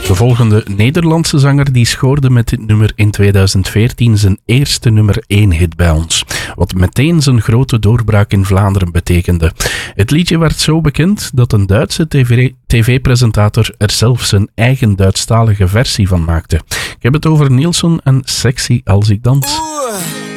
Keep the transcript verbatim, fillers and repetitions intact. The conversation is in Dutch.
De volgende Nederlandse zanger die scoorde met dit nummer in tweeduizend veertien zijn eerste nummer één hit bij ons. Wat meteen zijn grote doorbraak in Vlaanderen betekende. Het liedje werd zo bekend dat een Duitse tv-presentator er zelf zijn eigen Duitsstalige versie van maakte. Ik heb het over Nilsson en Sexy als ik dans.